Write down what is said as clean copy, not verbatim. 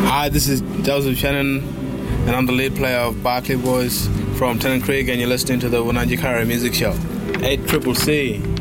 Hi, this is Joseph Shannon, and I'm the lead player of Barclay Boys from Tennant Creek, and you're listening to the Wananji Music Show. 8CCC.